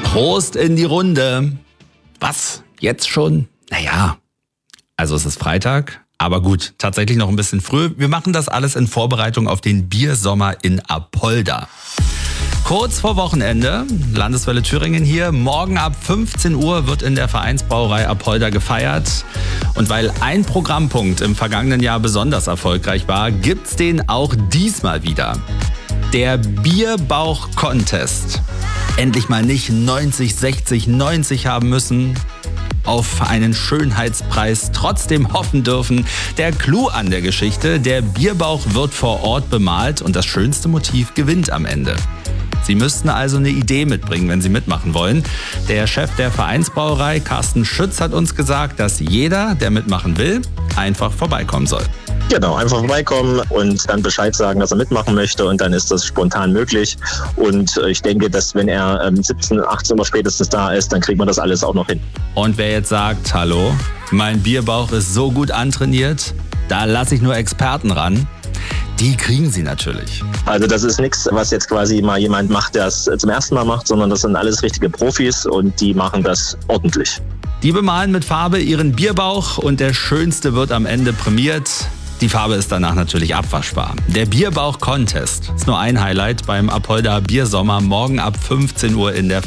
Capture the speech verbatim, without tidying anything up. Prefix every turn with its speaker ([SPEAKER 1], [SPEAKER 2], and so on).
[SPEAKER 1] Prost in die Runde. Was? Jetzt schon? Naja, also es ist Freitag, aber gut, tatsächlich noch ein bisschen früh. Wir machen das alles in Vorbereitung auf den Biersommer in Apolda. Kurz vor Wochenende, Landeswelle Thüringen hier. Morgen ab fünfzehn Uhr wird in der Vereinsbrauerei Apolda gefeiert. Und weil ein Programmpunkt im vergangenen Jahr besonders erfolgreich war, gibt's den auch diesmal wieder. Der Bierbauch-Contest. Endlich mal nicht neunzig, sechzig, neunzig haben müssen, auf einen Schönheitspreis trotzdem hoffen dürfen. Der Clou an der Geschichte: der Bierbauch wird vor Ort bemalt und das schönste Motiv gewinnt am Ende. Sie müssten also eine Idee mitbringen, wenn Sie mitmachen wollen. Der Chef der Vereinsbrauerei, Carsten Schütz, hat uns gesagt, dass jeder, der mitmachen will, einfach vorbeikommen soll.
[SPEAKER 2] Genau, einfach vorbeikommen und dann Bescheid sagen, dass er mitmachen möchte, und dann ist das spontan möglich. Und ich denke, dass wenn er ähm, siebzehn, achtzehn Uhr spätestens da ist, dann kriegt man das alles auch noch hin.
[SPEAKER 1] Und wer jetzt sagt, hallo, mein Bierbauch ist so gut antrainiert, da lasse ich nur Experten ran, die kriegen Sie natürlich.
[SPEAKER 2] Also das ist nichts, was jetzt quasi mal jemand macht, der es zum ersten Mal macht, sondern das sind alles richtige Profis und die machen das ordentlich.
[SPEAKER 1] Die bemalen mit Farbe ihren Bierbauch und der Schönste wird am Ende prämiert. Die Farbe ist danach natürlich abwaschbar. Der Bierbauch-Contest ist nur ein Highlight beim Apolda Biersommer morgen ab fünfzehn Uhr in der